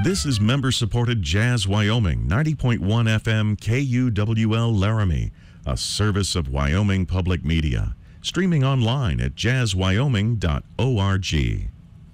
This is member-supported Jazz Wyoming, 90.1 FM KUWL Laramie, a service of Wyoming Public Media. Streaming online at jazzwyoming.org.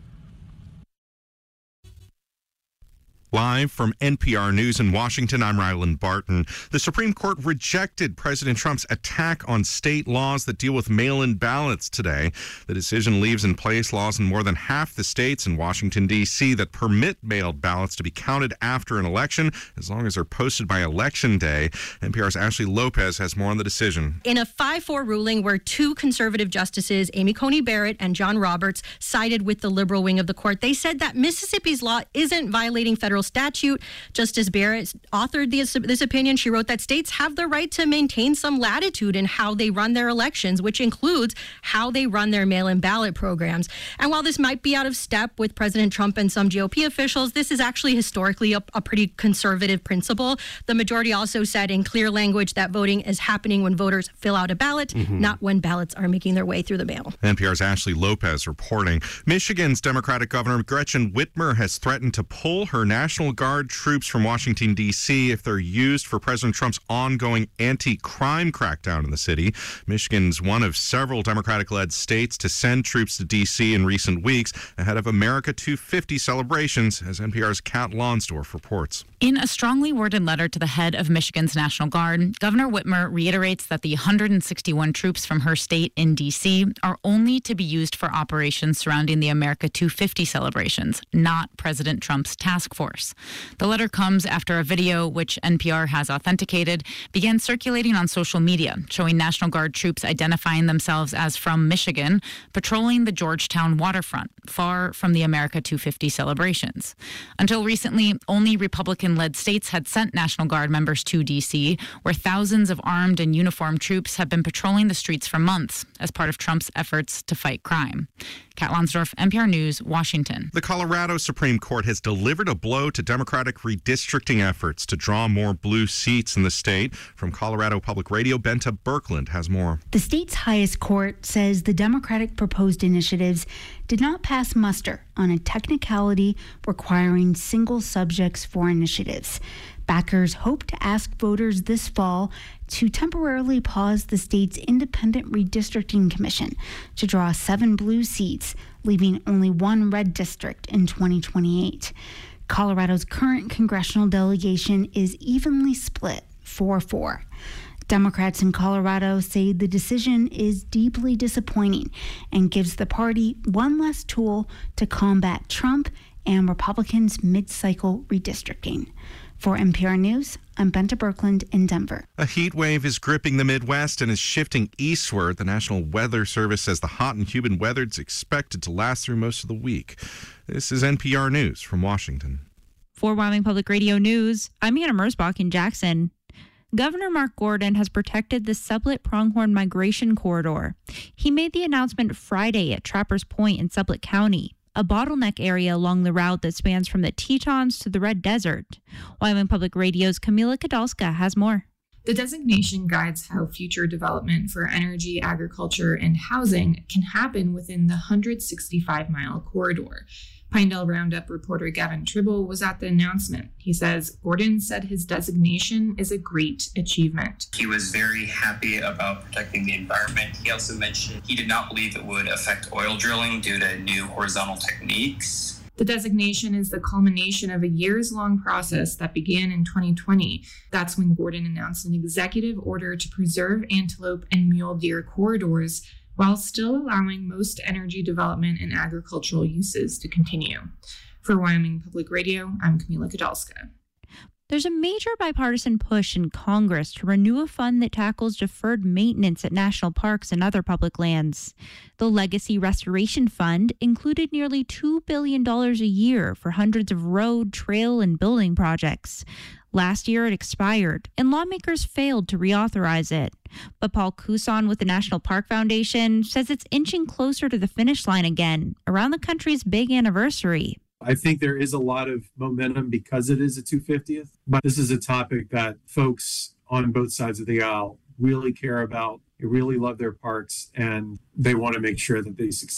Live from NPR News in Washington, I'm Ryland Barton. The Supreme Court rejected President Trump's attack on state laws that deal with mail-in ballots today. The decision leaves in place laws in more than half the states in Washington, D.C. that permit mailed ballots to be counted after an election, as long as they're posted by Election Day. NPR's Ashley Lopez has more on the decision. In a 5-4 ruling where two conservative justices, Amy Coney Barrett and John Roberts, sided with the liberal wing of the court, they said that Mississippi's law isn't violating federal statute. Justice Barrett authored this opinion. She wrote that states have the right to maintain some latitude in how they run their elections, which includes how they run their mail-in ballot programs. And while this might be out of step with President Trump and some GOP officials, this is actually historically a pretty conservative principle. The majority also said in clear language that voting is happening when voters fill out a ballot, not when ballots are making their way through the mail. NPR's Ashley Lopez reporting. Michigan's Democratic Governor Gretchen Whitmer has threatened to pull her National Guard troops from Washington, D.C. if they're used for President Trump's ongoing anti-crime crackdown in the city. Michigan's one of several Democratic-led states to send troops to D.C. in recent weeks ahead of America 250 celebrations, as NPR's Kat Lonsdorf reports. In a strongly worded letter to the head of Michigan's National Guard, Governor Whitmer reiterates that the 161 troops from her state in D.C. are only to be used for operations surrounding the America 250 celebrations, not President Trump's task force. The letter comes after a video, which NPR has authenticated, began circulating on social media, showing National Guard troops identifying themselves as from Michigan, patrolling the Georgetown waterfront, far from the America 250 celebrations. Until recently, only Republican-led states had sent National Guard members to D.C., where thousands of armed and uniformed troops have been patrolling the streets for months as part of Trump's efforts to fight crime. Kat Lonsdorf, NPR News, Washington. The Colorado Supreme Court has delivered a blow to Democratic redistricting efforts to draw more blue seats in the state. From Colorado Public Radio, Benta Birkeland has more. The state's highest court says the Democratic proposed initiatives did not pass muster on a technicality requiring single subjects for initiatives. Backers hope to ask voters this fall to temporarily pause the state's independent redistricting commission to draw 7 blue seats, leaving only 1 red district in 2028. Colorado's current congressional delegation is evenly split 4-4. Democrats in Colorado say the decision is deeply disappointing and gives the party one less tool to combat Trump and Republicans' mid-cycle redistricting. For NPR News, I'm Benta Birkeland in Denver. A heat wave is gripping the Midwest and is shifting eastward. The National Weather Service says the hot and humid weather is expected to last through most of the week. This is NPR News from Washington. For Wyoming Public Radio News, I'm Hannah Mersbach in Jackson. Governor Mark Gordon has protected the Sublette Pronghorn Migration Corridor. He made the announcement Friday at Trappers Point in Sublette County, a bottleneck area along the route that spans from the Tetons to the Red Desert. Wyoming Public Radio's Camila Kadalska has more. The designation guides how future development for energy, agriculture, and housing can happen within the 165-mile corridor. Pinedale Roundup reporter Gavin Tribble was at the announcement. He says Gordon said his designation is a great achievement. He was very happy about protecting the environment. He also mentioned he did not believe it would affect oil drilling due to new horizontal techniques. The designation is the culmination of a years-long process that began in 2020. That's when Gordon announced an executive order to preserve antelope and mule deer corridors while still allowing most energy development and agricultural uses to continue. For Wyoming Public Radio, I'm Camila Kadalska. There's a major bipartisan push in Congress to renew a fund that tackles deferred maintenance at national parks and other public lands. The Legacy Restoration Fund included nearly $2 billion a year for hundreds of road, trail, and building projects. Last year, it expired, and lawmakers failed to reauthorize it. But Paul Couson with the National Park Foundation says it's inching closer to the finish line again, around the country's big anniversary. I think there is a lot of momentum because it is a 250th, but this is a topic that folks on both sides of the aisle really care about. They really love their parks, and they want to make sure that they succeed.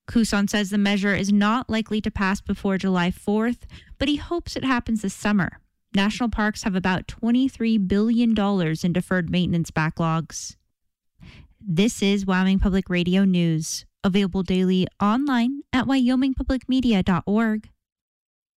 Couson says the measure is not likely to pass before July 4th, but he hopes it happens this summer. National parks have about $23 billion in deferred maintenance backlogs. This is Wyoming Public Radio News, available daily online at wyomingpublicmedia.org.